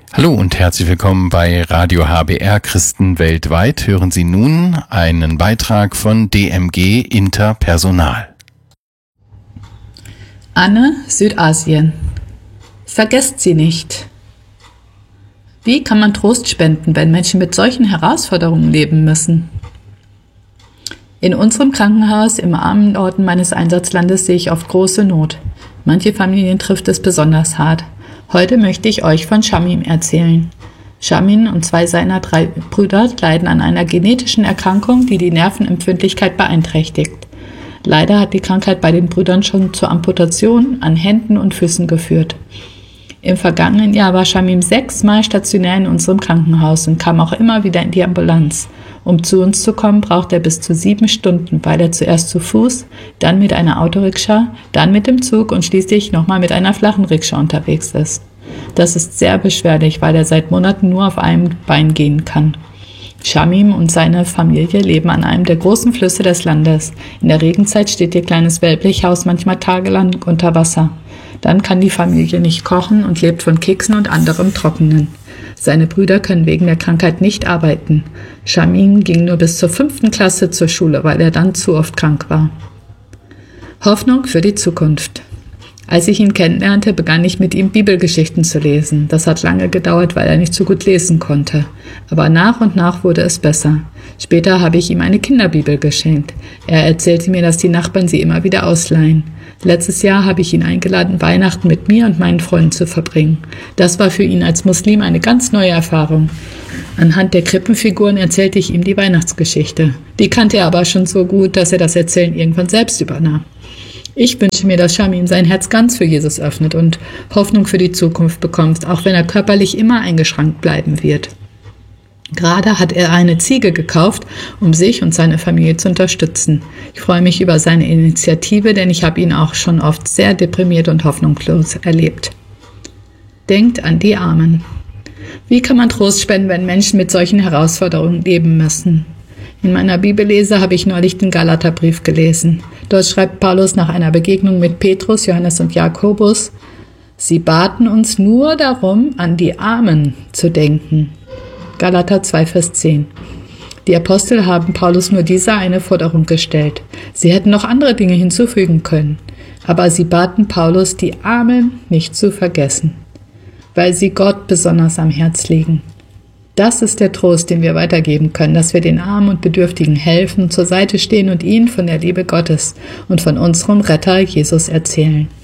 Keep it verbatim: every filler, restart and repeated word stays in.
Hallo und herzlich willkommen bei Radio H B R Christen weltweit. Hören Sie nun einen Beitrag von D M G Interpersonal. Anne, Südasien. Vergesst sie nicht. Wie kann man Trost spenden, wenn Menschen mit solchen Herausforderungen leben müssen? In unserem Krankenhaus im armen Norden meines Einsatzlandes sehe ich oft große Not. Manche Familien trifft es besonders hart. Heute möchte ich euch von Shamim erzählen. Shamin und zwei seiner drei Brüder leiden an einer genetischen Erkrankung, die die Nervenempfindlichkeit beeinträchtigt. Leider hat die Krankheit bei den Brüdern schon zur Amputation an Händen und Füßen geführt. Im vergangenen Jahr war Shamim sechsmal stationär in unserem Krankenhaus und kam auch immer wieder in die Ambulanz. Um zu uns zu kommen, braucht er bis zu sieben Stunden, weil er zuerst zu Fuß, dann mit einer Autorikscha, dann mit dem Zug und schließlich nochmal mit einer flachen Rikscha unterwegs ist. Das ist sehr beschwerlich, weil er seit Monaten nur auf einem Bein gehen kann. Shamim und seine Familie leben an einem der großen Flüsse des Landes. In der Regenzeit steht ihr kleines Wellblechhaus manchmal tagelang unter Wasser. Dann kann die Familie nicht kochen und lebt von Keksen und anderem Trockenen. Seine Brüder können wegen der Krankheit nicht arbeiten. Shamim ging nur bis zur fünften Klasse zur Schule, weil er dann zu oft krank war. Hoffnung für die Zukunft. Als ich ihn kennenlernte, begann ich mit ihm Bibelgeschichten zu lesen. Das hat lange gedauert, weil er nicht so gut lesen konnte. Aber nach und nach wurde es besser. Später habe ich ihm eine Kinderbibel geschenkt. Er erzählte mir, dass die Nachbarn sie immer wieder ausleihen. Letztes Jahr habe ich ihn eingeladen, Weihnachten mit mir und meinen Freunden zu verbringen. Das war für ihn als Muslim eine ganz neue Erfahrung. Anhand der Krippenfiguren erzählte ich ihm die Weihnachtsgeschichte. Die kannte er aber schon so gut, dass er das Erzählen irgendwann selbst übernahm. Ich wünsche mir, dass Shamim sein Herz ganz für Jesus öffnet und Hoffnung für die Zukunft bekommt, auch wenn er körperlich immer eingeschränkt bleiben wird. Gerade hat er eine Ziege gekauft, um sich und seine Familie zu unterstützen. Ich freue mich über seine Initiative, denn ich habe ihn auch schon oft sehr deprimiert und hoffnungslos erlebt. Denkt an die Armen. Wie kann man Trost spenden, wenn Menschen mit solchen Herausforderungen leben müssen? In meiner Bibellese habe ich neulich den Galaterbrief gelesen. Dort schreibt Paulus nach einer Begegnung mit Petrus, Johannes und Jakobus: Sie baten uns nur darum, an die Armen zu denken. Galater zwei, Vers zehn. Die Apostel haben Paulus nur diese eine Forderung gestellt. Sie hätten noch andere Dinge hinzufügen können. Aber sie baten Paulus, die Armen nicht zu vergessen, weil sie Gott besonders am Herz liegen. Das ist der Trost, den wir weitergeben können, dass wir den Armen und Bedürftigen helfen, zur Seite stehen und ihnen von der Liebe Gottes und von unserem Retter Jesus erzählen.